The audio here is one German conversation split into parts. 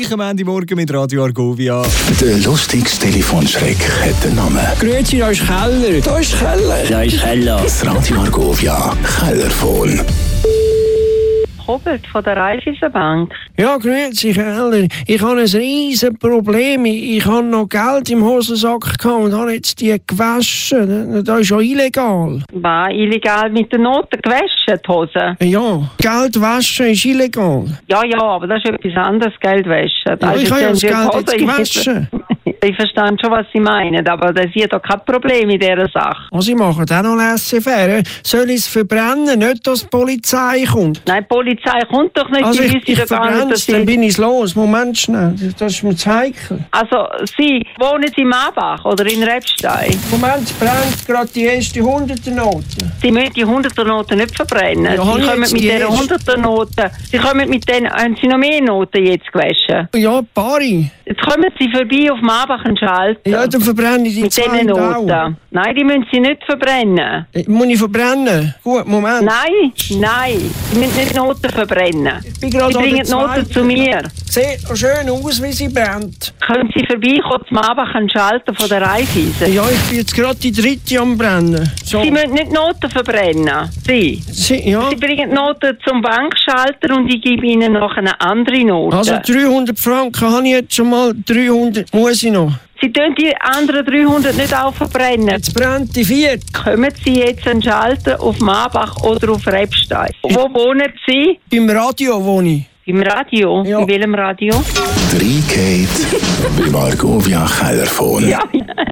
gleich am Ende morgen mit Radio Argovia. Der lustigste Telefonschreck hat den Namen. Grüezi, da ist Keller. Da ist Keller. Da ist Keller. Das Radio Argovia Kellerphone. Robert von der Raiffeisenbank. Ja, grüezi, Keller. Ich habe ein riesen Problem. Ich habe noch Geld im Hosensack gehabt und habe jetzt die gewaschen. Das ist ja illegal. War illegal mit den Noten gewaschen, die Hose? Ja, Geld waschen ist illegal. Ja, aber das ist etwas anderes, Geld waschen. Ja, ich habe ja das Geld jetzt gewaschen. Ich verstehe schon, was Sie meinen, aber das ist doch kein Problem in dieser Sache. Sie machen auch noch laissez-faire. Soll ich es verbrennen, nicht, dass die Polizei kommt? Nein, die Polizei kommt doch nicht. Also ich verbrenne es, dann bin ich los. Moment schnell, das ist mir zu heikel. Also, Sie wohnen in Marbach oder in Rebstein? Moment, brennt gerade die erste 100er-Note. Sie müssen die 100er-Note nicht verbrennen. Ja, Sie kommen mit dieser 100er-Note. Sie kommen mit denen, haben Sie noch mehr Noten jetzt gewaschen? Ja, ein paar. Jetzt kommen Sie vorbei auf Marbach und schalten. Ja, dann verbrenne ich die mit diesen Noten. Auch. Nein, die müssen Sie nicht verbrennen. Muss ich verbrennen? Gut, Moment. Nein, Sie müssen nicht Noten verbrennen. Sie bringen die Noten zu mir. Sieht schön aus, wie sie brennt. Können Sie vorbeikommen zum Marbach und schalten von der Raiffeisen? Ja, ich bin jetzt gerade die dritte am Brennen. So. Sie müssen nicht Noten verbrennen. Sie bringen die Noten zum Bankschalter und ich gebe Ihnen noch eine andere Note. Also 300 Franken habe ich jetzt schon mal, 300 muss ich noch. Sie tun die anderen 300 nicht auch verbrennen. Jetzt brennt die vierte. Kommen Sie jetzt einen Schalter auf Marbach oder auf Rebstein? Wo wohnen Sie? Beim Radio wohne ich. Im Radio? Ja. In welchem Radio? 3 beim Argovia Kellerphone. Ja.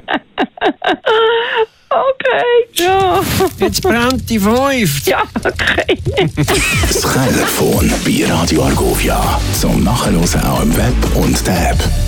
Okay, ja. Jetzt brennt die 5. Ja, okay. Das Kellerphone bei Radio Argovia. Zum Nachhören auch im Web und der App.